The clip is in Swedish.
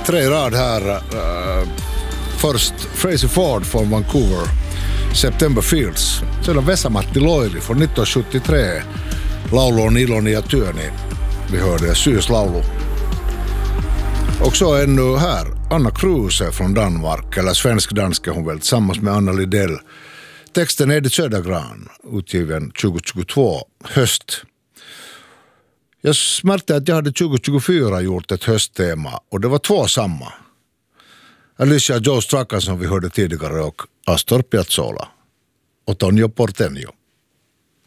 3 rad här. Först Fraser Ford från Vancouver, September Fields. Sedan Vesa-Matti Loiri från 1973, Laulu on iloni ja työni. Vi hörde Syyslaulu. Och så ännu här, Anna Kruse från Danmark, eller svensk-danska hon väl, tillsammans med Anna Lidell. Texten är Edith Södergran, utgiven 2022, höst. Jag märkte att jag hade 2024 gjort ett hösttema, och det var 2 samma. Alicia Joe Strachan som vi hörde tidigare och Astor Piazzolla och Tonio Portenio.